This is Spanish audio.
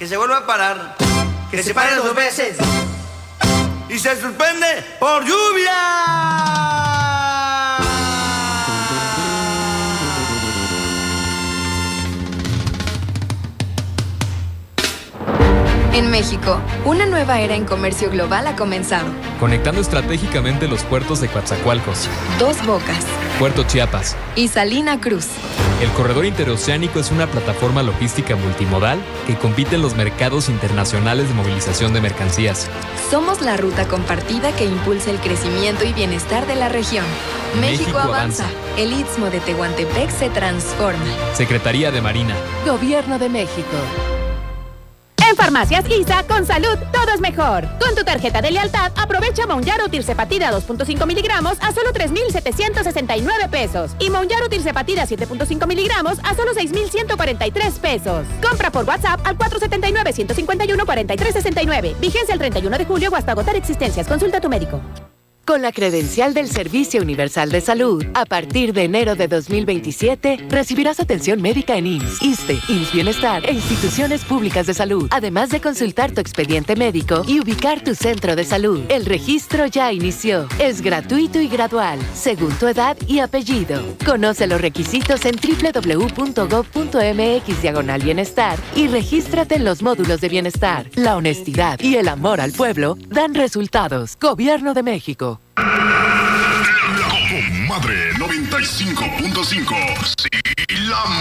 que se vuelva a parar, que se pare 2 veces y se suspende por lluvia. En México, una nueva era en comercio global ha comenzado. Conectando estratégicamente los puertos de Coatzacoalcos, Dos Bocas Puerto Chiapas y Salina Cruz. El corredor interoceánico es una plataforma logística multimodal que compite en los mercados internacionales de movilización de mercancías. Somos la ruta compartida que impulsa el crecimiento y bienestar de la región. México avanza. El Istmo de Tehuantepec se transforma. Secretaría de Marina. Gobierno de México. En Farmacias ISA, con salud, todo es mejor. Con tu tarjeta de lealtad, aprovecha Mounjaro Tirzepatida 2.5 miligramos a solo 3,769 pesos. Y Mounjaro Tirzepatida 7.5 miligramos a solo 6,143 pesos. Compra por WhatsApp al 479-151-4369. Vigencia el 31 de julio o hasta agotar existencias. Consulta a tu médico. Con la credencial del Servicio Universal de Salud, a partir de enero de 2027, recibirás atención médica en IMSS, ISSSTE, IMSS Bienestar e instituciones públicas de salud, además de consultar tu expediente médico y ubicar tu centro de salud. El registro ya inició. Es gratuito y gradual, según tu edad y apellido. Conoce los requisitos en www.gov.mx/bienestar y regístrate en los módulos de bienestar. La honestidad y el amor al pueblo dan resultados. Gobierno de México. La Comadre 95.5. Sí, la